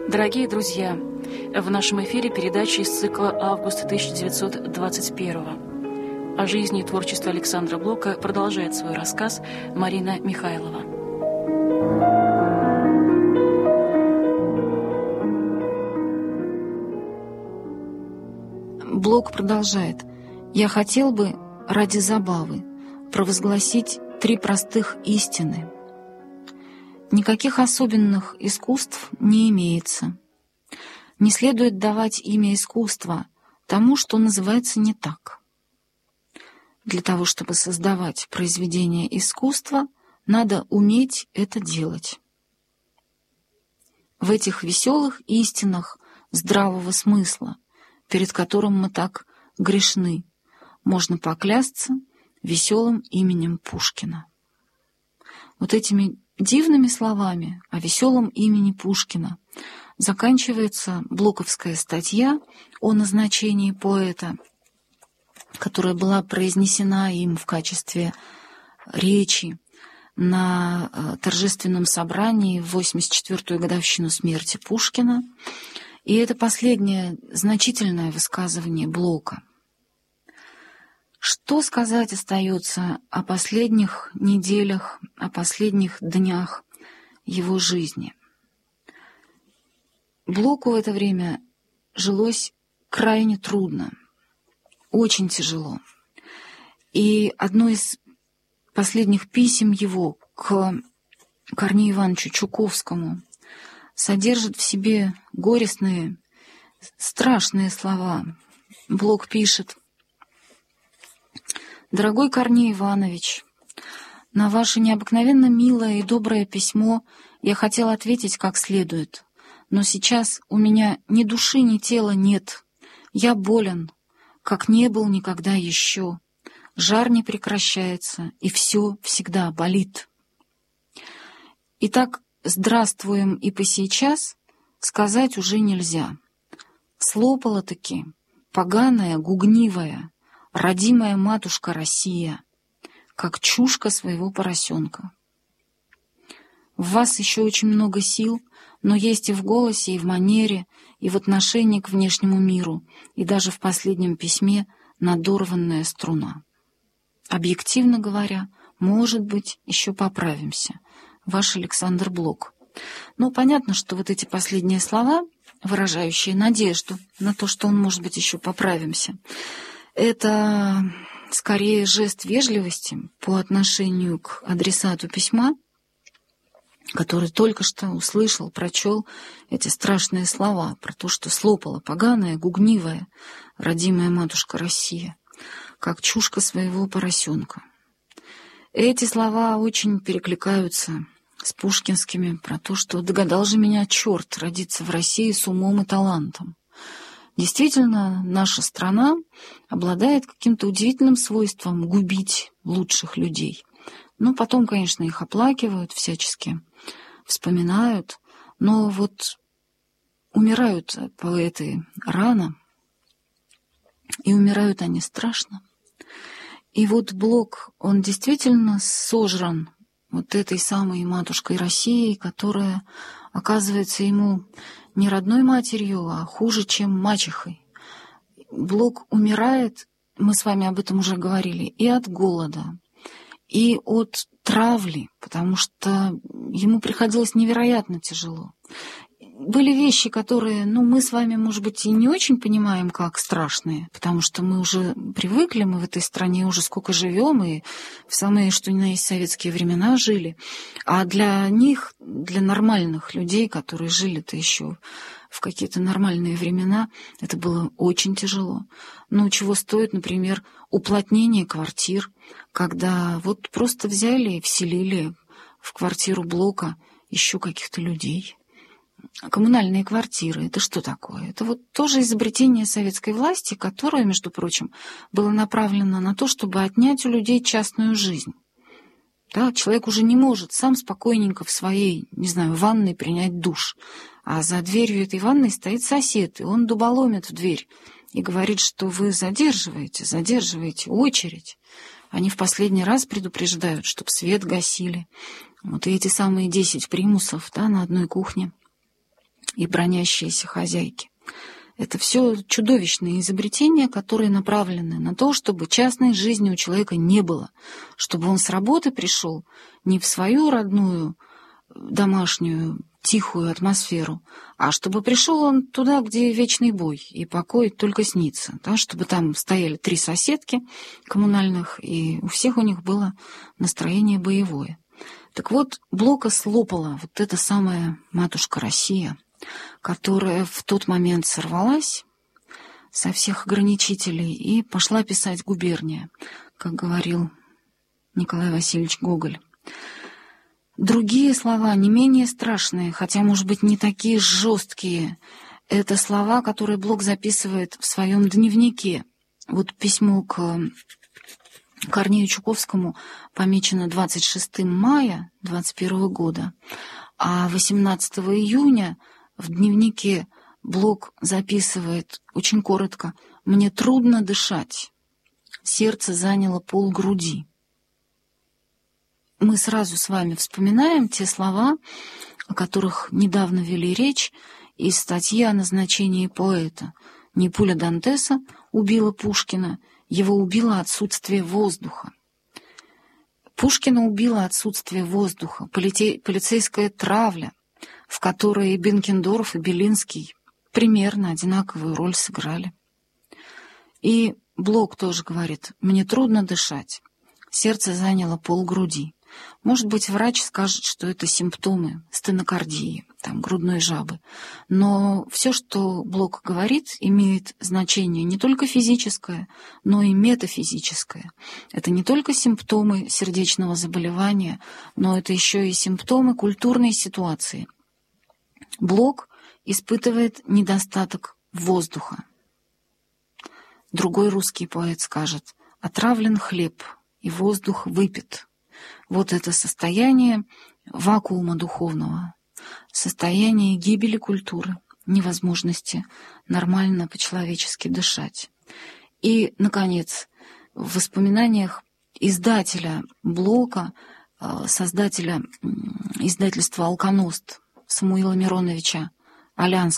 Дорогие друзья, в нашем эфире передача из цикла «Август 1921». О жизни и творчестве Александра Блока продолжает свой рассказ Марина Михайлова. Блок продолжает. «Я хотел бы ради забавы провозгласить 3 простых истины. Никаких особенных искусств не имеется. Не следует давать имя искусства тому, что называется не так. Для того, чтобы создавать произведение искусства, надо уметь это делать. В этих веселых истинах здравого смысла, перед которым мы так грешны, можно поклясться веселым именем Пушкина». Вот этими дивными словами о веселом имени Пушкина заканчивается блоковская статья о назначении поэта, которая была произнесена им в качестве речи на торжественном собрании в 84-ю годовщину смерти Пушкина. И это последнее значительное высказывание Блока. Что сказать остается о последних неделях, о последних днях его жизни? Блоку в это время жилось крайне трудно, очень тяжело. И одно из последних писем его к Корнею Ивановичу Чуковскому содержит в себе горестные, страшные слова. Блок пишет: «Дорогой Корней Иванович, на ваше необыкновенно милое и доброе письмо я хотел ответить как следует, но сейчас у меня ни души, ни тела нет. Я болен, как не был никогда еще. Жар не прекращается, и все всегда болит. Итак, здравствуем и по сейчас сказать уже нельзя. Слопала-таки поганая, гугнивая, родимая матушка Россия, как чушка своего поросенка. В вас еще очень много сил, но есть и в голосе, и в манере, и в отношении к внешнему миру, и даже в последнем письме надорванная струна. Объективно говоря, может быть, еще поправимся. Ваш Александр Блок». Но понятно, что вот эти последние слова, выражающие надежду на то, что он, может быть, еще поправимся, это скорее жест вежливости по отношению к адресату письма, который только что услышал, прочел эти страшные слова про то, что слопала поганая, гугнивая, родимая матушка Россия, как чушка своего поросенка. Эти слова очень перекликаются с пушкинскими про то, что догадал же меня черт родиться в России с умом и талантом. Действительно, наша страна обладает каким-то удивительным свойством губить лучших людей. Ну, потом, конечно, их оплакивают всячески, вспоминают, но вот умирают поэты рано, и умирают они страшно. И вот Блок, он действительно сожран вот этой самой матушкой России, которая оказывается ему не родной матерью, а хуже, чем мачехой. Блок умирает, мы с вами об этом уже говорили, и от голода, и от травли, потому что ему приходилось невероятно тяжело. Были вещи, которые, мы с вами, может быть, и не очень понимаем, как страшные, потому что мы уже привыкли, мы в этой стране уже сколько живем, и в самые, что ни на есть, советские времена жили. А для них, для нормальных людей, которые жили-то еще в какие-то нормальные времена, это было очень тяжело. Чего стоит, например, уплотнение квартир, когда вот просто взяли и вселили в квартиру Блока еще каких-то людей. Коммунальные квартиры — это что такое? Это вот тоже изобретение советской власти, которое, между прочим, было направлено на то, чтобы отнять у людей частную жизнь. Да, человек уже не может сам спокойненько в своей, ванной принять душ, а за дверью этой ванной стоит сосед, и он дуболомит в дверь и говорит, что вы задерживаете очередь. Они в последний раз предупреждают, чтобы свет гасили. Вот и эти самые 10 примусов, на одной кухне. и бронящиеся хозяйки. Это все чудовищные изобретения, которые направлены на то, чтобы частной жизни у человека не было, чтобы он с работы пришел не в свою родную, домашнюю, тихую атмосферу, а чтобы пришел он туда, где вечный бой и покой только снится, да, чтобы там стояли 3 соседки коммунальных, и у всех у них было настроение боевое. Так вот, Блока слопала вот эта самая матушка Россия, которая в тот момент сорвалась со всех ограничителей и пошла писать «Губерния», как говорил Николай Васильевич Гоголь. Другие слова, не менее страшные, хотя, может быть, не такие жесткие, это слова, которые Блок записывает в своем дневнике. Вот письмо к Корнею Чуковскому помечено 26 мая 21 года, а 18 июня в дневнике Блок записывает очень коротко: «Мне трудно дышать, сердце заняло полгруди». Мы сразу с вами вспоминаем те слова, о которых недавно вели речь, из статьи о назначении поэта. Не пуля Дантеса убила Пушкина, его убило отсутствие воздуха. Пушкина убило отсутствие воздуха, полицейская травля, в которой и Бенкендорф, и Белинский примерно одинаковую роль сыграли. И Блок тоже говорит: «Мне трудно дышать, сердце заняло полгруди». Может быть, врач скажет, что это симптомы стенокардии, там, грудной жабы. Но все, что Блок говорит, имеет значение не только физическое, но и метафизическое. Это не только симптомы сердечного заболевания, но это еще и симптомы культурной ситуации. Блок испытывает недостаток воздуха. Другой русский поэт скажет: «Отравлен хлеб, и воздух выпит». Вот это состояние вакуума духовного, состояние гибели культуры, невозможности нормально по-человечески дышать. И, наконец, в воспоминаниях издателя Блока, создателя издательства «Алконост» Самуила Мироновича Алянского,